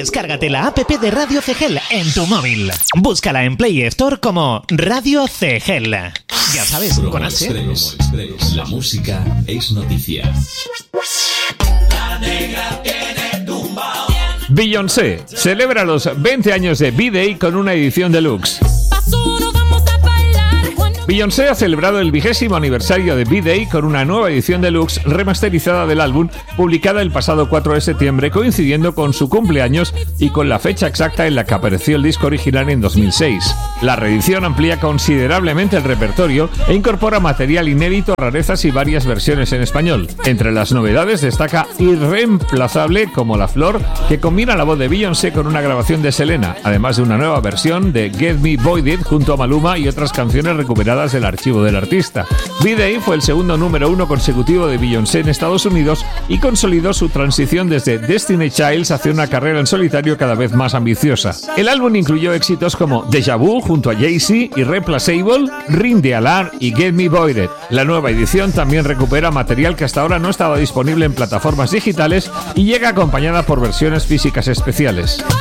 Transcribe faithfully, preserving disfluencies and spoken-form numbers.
Descárgate la app de Radio C G L en tu móvil. Búscala en Play Store como Radio C G L. Ya sabes, Promo con H. Express. Express. La música es noticia. La negra tiene tumbao. Beyoncé celebra los veinte años de B-Day con una edición deluxe. Beyoncé ha celebrado el vigésimo aniversario de B-Day con una nueva edición deluxe remasterizada del álbum, publicada el pasado cuatro de septiembre, coincidiendo con su cumpleaños y con la fecha exacta en la que apareció el disco original en dos mil seis. La reedición amplía considerablemente el repertorio e incorpora material inédito, rarezas y varias versiones en español. Entre las novedades destaca Irreemplazable como La Flor, que combina la voz de Beyoncé con una grabación de Selena, además de una nueva versión de Get Me Voided junto a Maluma y otras canciones recuperadas del archivo del artista. B-Day fue el segundo número uno consecutivo de Beyoncé en Estados Unidos y consolidó su transición desde Destiny Childs hacia una carrera en solitario cada vez más ambiciosa. El álbum incluyó éxitos como Deja Vu junto a Jay-Z, Irreplaceable, Ring the Alarm y Get Me Voided. La nueva edición también recupera material que hasta ahora no estaba disponible en plataformas digitales y llega acompañada por versiones físicas especiales.